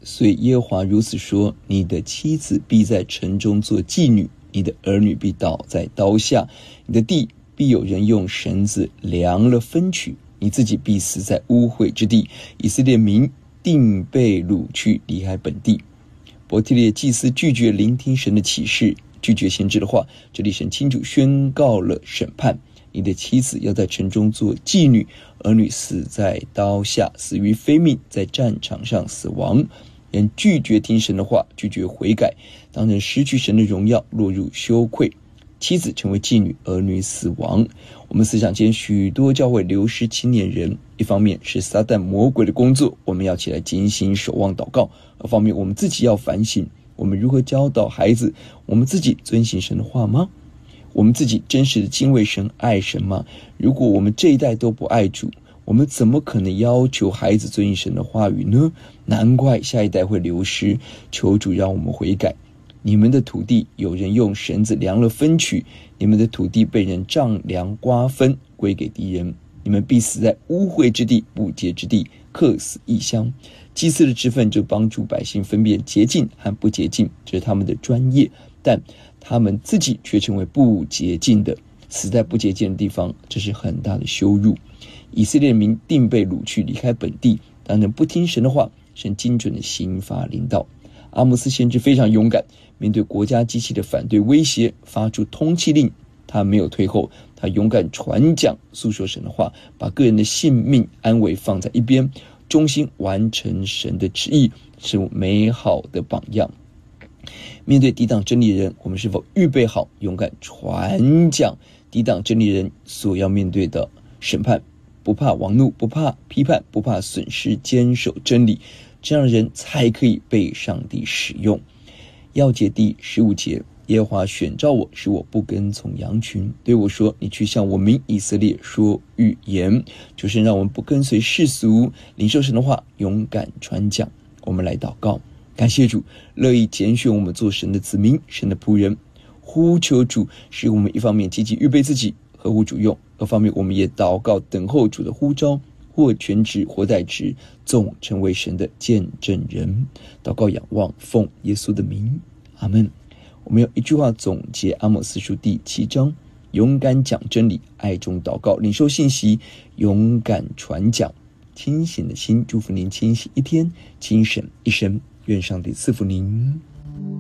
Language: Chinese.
所以耶和华如此说，你的妻子必在城中做妓女，你的儿女必倒在刀下，你的地必有人用绳子量了分取，你自己必死在污秽之地，以色列民定被掳去离开本地。伯特利祭司拒绝聆听神的启示，拒绝先知的话，这里神清楚宣告了审判，你的妻子要在城中做妓女，儿女死在刀下，死于非命，在战场上死亡。人拒绝听神的话，拒绝悔改，当人失去神的荣耀，落入羞愧，妻子成为妓女，儿女死亡。我们思想间许多教会流失青年人，一方面是撒旦魔鬼的工作，我们要起来警醒守望祷告；二方面我们自己要反省，我们如何教导孩子，我们自己遵行神的话吗？我们自己真实的敬畏神爱神吗？如果我们这一代都不爱主，我们怎么可能要求孩子遵行神的话语呢？难怪下一代会流失，求主让我们悔改。你们的土地有人用绳子量了分取，你们的土地被人丈量瓜分，归给敌人，你们必死在污秽之地，不洁之地，客死异乡。祭司的职分就帮助百姓分辨洁净和不洁净，这是他们的专业，但他们自己却成为不洁净的，死在不洁净的地方，这是很大的羞辱。以色列民定被掳去离开本地，当人不听神的话，神精准的刑罚临到。阿摩斯先知非常勇敢，面对国家机器的反对威胁，发出通缉令，他没有退后，他勇敢传讲诉说神的话，把个人的性命安危放在一边，忠心完成神的旨意，是美好的榜样。面对抵挡真理的人，我们是否预备好勇敢传讲抵挡真理人所要面对的审判？不怕王怒，不怕批判，不怕损失，坚守真理，这样的人才可以被上帝使用。要节第15节，耶和华选召我，使我不跟从羊群，对我说，你去向我民以色列说预言。就是让我们不跟随世俗，领受神的话，勇敢传讲。我们来祷告，感谢主乐意拣选我们做神的子民，神的仆人，呼求主使我们一方面积极预备自己合乎主用，二方面我们也祷告等候主的呼召，或全职或代职，总成为神的见证人。祷告仰望奉耶稣的名，阿们。我们用一句话总结阿摩司书第7章，勇敢讲真理，爱中祷告，领受信息，勇敢传讲。清醒的心祝福您清醒一天，精神一生，愿上帝赐福您。